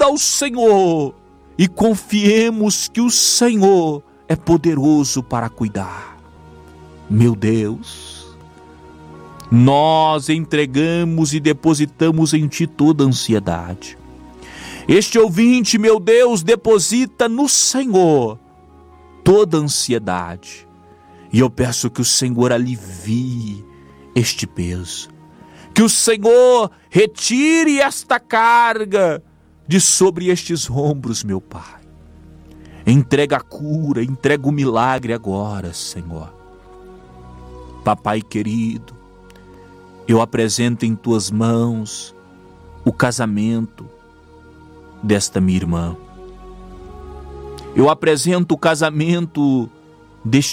vida ao Senhor e confiemos que o Senhor é poderoso para cuidar. Meu Deus, nós entregamos e depositamos em Ti toda a ansiedade. Este ouvinte, meu Deus, deposita no Senhor toda a ansiedade. E eu peço que o Senhor alivie este peso. Que o Senhor retire esta carga de sobre estes ombros, meu Pai. Entrega a cura, entrega o milagre agora, Senhor. Papai querido, eu apresento em Tuas mãos o casamento desta minha irmã. Eu apresento o casamento deste